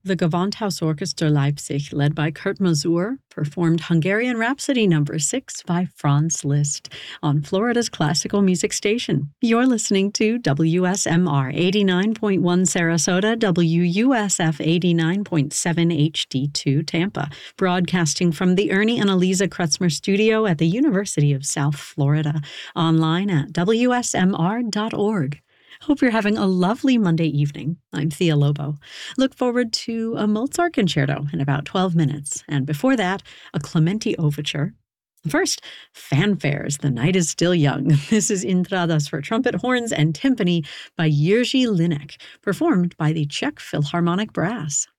The Gewandhaus Orchestra Leipzig, led by Kurt Masur, performed Hungarian Rhapsody No. 6 by Franz Liszt on Florida's classical music station. You're listening to WSMR 89.1 Sarasota, WUSF 89.7 HD2 Tampa, broadcasting from the Ernie and Eliza Kretzmer studio at the University of South Florida, online at WSMR.org. Hope you're having a lovely Monday evening. I'm Thea Lobo. Look forward to a Mozart concerto in about 12 minutes, and before that, a Clementi overture. First, fanfares. The night is still young. This is Intradas for trumpet, horns, and timpani by Jiří Linek, performed by the Czech Philharmonic Brass.